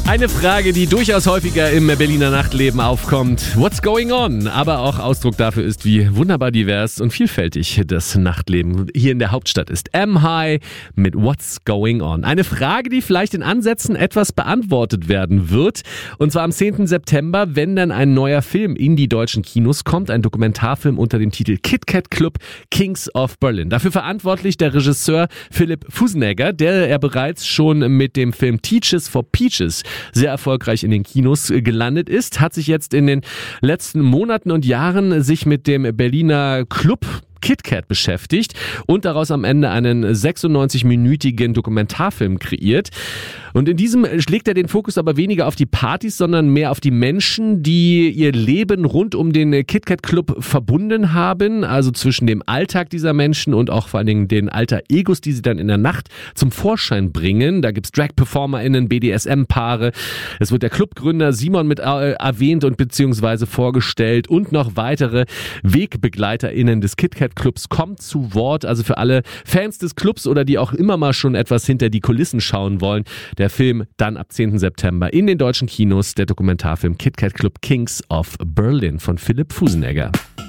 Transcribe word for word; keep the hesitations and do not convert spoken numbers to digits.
Eine Frage, die durchaus häufiger im Berliner Nachtleben aufkommt. What's going on? Aber auch Ausdruck dafür ist, wie wunderbar divers und vielfältig das Nachtleben hier in der Hauptstadt ist. M-High mit What's going on? Eine Frage, die vielleicht in Ansätzen etwas beantwortet werden wird. Und zwar am zehnten September, wenn dann ein neuer Film in die deutschen Kinos kommt. Ein Dokumentarfilm unter dem Titel KitKat Club Kings of Berlin. Dafür verantwortlich der Regisseur Philipp Fusenegger, der er bereits schon mit dem Film Teaches for Peaches sehr erfolgreich in den Kinos gelandet ist, hat sich jetzt in den letzten Monaten und Jahren sich mit dem Berliner Club KitKat beschäftigt und daraus am Ende einen sechsundneunzig-minütigen Dokumentarfilm kreiert. Und in diesem schlägt er den Fokus aber weniger auf die Partys, sondern mehr auf die Menschen, die ihr Leben rund um den KitKat Club verbunden haben, also zwischen dem Alltag dieser Menschen und auch vor allen Dingen den Alter-Egos, die sie dann in der Nacht zum Vorschein bringen. Da gibt's Drag-PerformerInnen, B D S M-Paare. Es wird der Clubgründer Simon mit äh, erwähnt und beziehungsweise vorgestellt und noch weitere WegbegleiterInnen des KitKat Clubs kommt zu Wort, also für alle Fans des Clubs oder die auch immer mal schon etwas hinter die Kulissen schauen wollen. Der Film dann ab zehnten September in den deutschen Kinos, der Dokumentarfilm KitKat Club Kings of Berlin von Philipp Fusenegger.